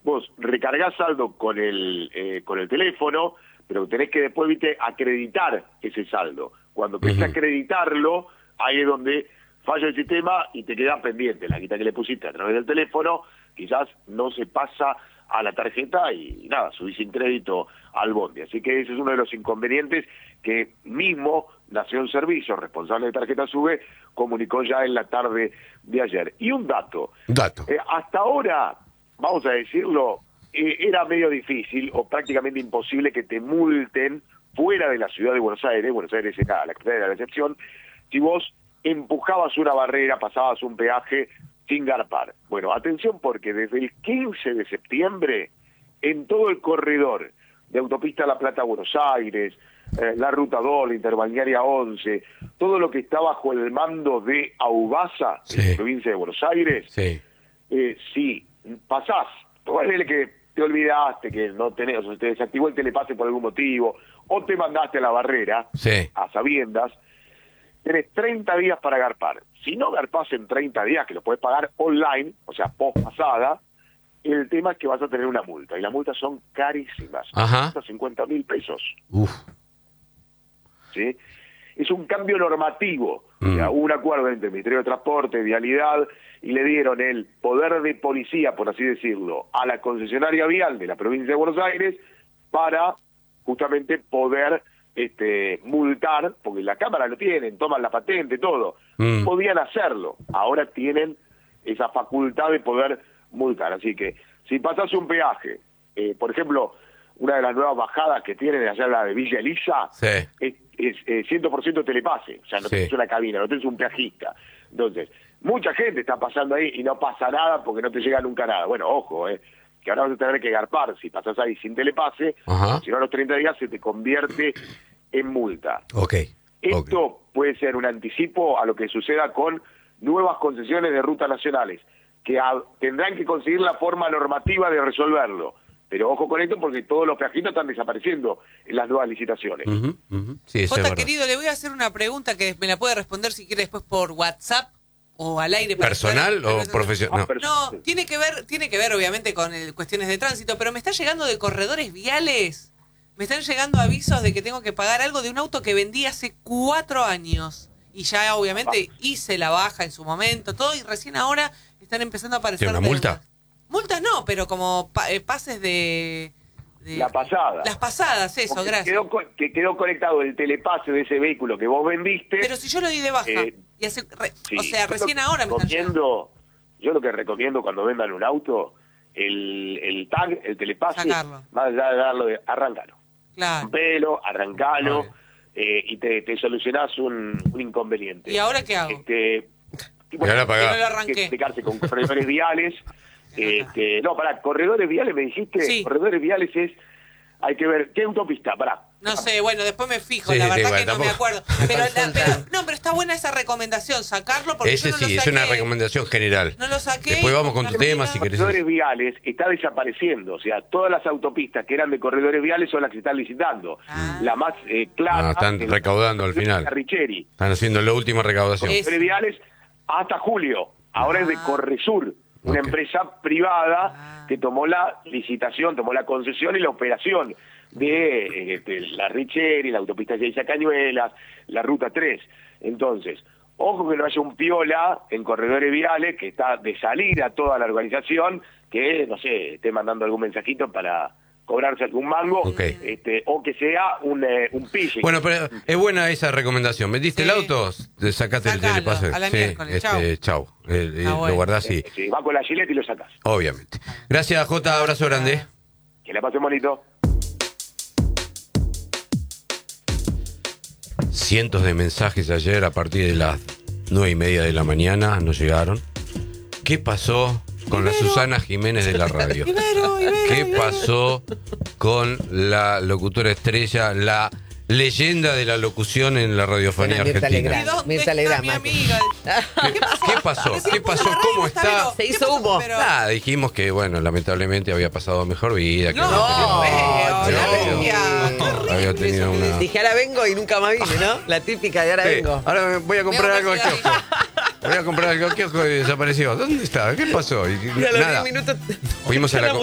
vos recargás saldo con el teléfono, pero tenés que después, viste, acreditar ese saldo. Cuando querés acreditarlo, ahí es donde falla el sistema y te queda pendiente. La guita que le pusiste a través del teléfono, quizás no se pasa a la tarjeta y nada, subís sin crédito al bondi. Así que ese es uno de los inconvenientes que mismo Nación Servicios, responsable de Tarjeta Sube, comunicó ya en la tarde de ayer. Y un dato. Hasta ahora, vamos a decirlo, era medio difícil o prácticamente imposible que te multen fuera de la ciudad de Buenos Aires era la capital de la excepción, si vos empujabas una barrera, pasabas un peaje sin garpar. Bueno, atención porque desde el 15 de septiembre, en todo el corredor de Autopista La Plata-Buenos Aires, la Ruta 2, la Interbalnearia 11, todo lo que está bajo el mando de Aubasa, de la provincia de Buenos Aires, si pasás, ponele que te olvidaste, que no tenés, o sea, te desactivó el telepase por algún motivo, o te mandaste a la barrera, a sabiendas, tenés 30 días para garpar. Si no garpás en 30 días, que lo podés pagar online, o sea, post pasada, el tema es que vas a tener una multa, y las multas son carísimas, hasta 50.000 pesos. ¿Sí? Es un cambio normativo. O sea, hubo un acuerdo entre el Ministerio de Transporte, Vialidad, y le dieron el poder de policía, por así decirlo, a la concesionaria vial de la provincia de Buenos Aires para justamente poder multar, porque la cámara lo tienen, toman la patente, todo. Podían hacerlo. Ahora tienen esa facultad de poder multar. Así que, si pasás un peaje, por ejemplo, una de las nuevas bajadas que tienen allá, la de Villa Elisa, es 100% telepase, o sea, no tenés una cabina, no tenés un peajista. Entonces, mucha gente está pasando ahí y no pasa nada porque no te llega nunca nada. Bueno, ojo, que ahora vas a tener que garpar si pasás ahí sin telepase, si no a los 30 días se te convierte en multa. Esto puede ser un anticipo a lo que suceda con nuevas concesiones de rutas nacionales, que tendrán que conseguir la forma normativa de resolverlo. Pero ojo con esto porque todos los peajitos están desapareciendo en las nuevas licitaciones. Sí, Jota, querido, le voy a hacer una pregunta que me la puede responder si quiere después por WhatsApp o al aire. ¿Personal o profesional? No, tiene que ver obviamente con cuestiones de tránsito, pero me está llegando de corredores viales. Me están llegando avisos de que tengo que pagar algo de un auto que vendí hace 4 años. Y ya obviamente hice la baja en su momento, todo, y recién ahora están empezando a aparecer. ¿Tiene una multa? Multas no, pero como pases de la pasada. Las pasadas, eso, porque gracias. Que quedó conectado el telepase de ese vehículo que vos vendiste. Pero si yo lo di de baja. Y hace, o sea, recién ahora me están llegando. Yo lo que recomiendo cuando vendan un auto, el tag, el telepase, sacarlo. Más allá de darlo, arrancalo. Claro. Rompelo, arrancalo, y te solucionás un inconveniente. ¿Y ahora qué hago? Bueno, ahora pagá. No lo arranqué. Que explicarse con corredores viales. Corredores viales me dijiste. Sí. Corredores viales hay que ver, ¿qué autopista? No sé, bueno, después me fijo, Sí, la verdad bueno, que no me acuerdo. Pero está buena esa recomendación, sacarlo porque Ese yo no lo sí, saqué. es una recomendación general. No lo saqué. Después vamos con tu tema si querés. Corredores viales está desapareciendo, o sea, todas las autopistas que eran de corredores viales son las que están licitando. La más clara... están recaudando al final. La Richeri. Están haciendo la última recaudación. Corredores viales hasta julio. Ahora es de Corresur, una empresa privada que tomó la licitación, tomó la concesión y la operación de la Richeri, la autopista Lleida Cañuelas, la Ruta 3. Entonces, ojo que no haya un piola en corredores viales que está de salida toda la organización, que, no sé, esté mandando algún mensajito para cobrarse algún mango, o que sea un pille. Bueno, pero es buena esa recomendación. ¿Vendiste el auto? Sacaste el telepase. A la miércoles, chau. Bueno. Lo guardás y... Va con la Gillette y lo sacás. Obviamente. Gracias, Jota. Abrazo grande. Que la pasen bonito. Cientos de mensajes ayer a partir de las 9:30 de la mañana nos llegaron. ¿Qué pasó con la Susana Jiménez de la radio? ¿Qué pasó con la locutora estrella, la leyenda de la locución en la radiofonía argentina? Mirta Legrand. ¿Qué pasó? ¿Qué pasó? ¿Cómo está? Se hizo humo. Nada, dijimos que, bueno, lamentablemente había pasado mejor vida. Que había tenido una... Dije, ahora vengo y nunca más vine, ¿no? La típica de ahora vengo. Ahora me voy a comprar algo al kiosco. Voy a comprar algo al kiosco y desapareció. ¿Dónde estaba? ¿Qué pasó? Y Y a los nada. 10 minutos... Fuimos a la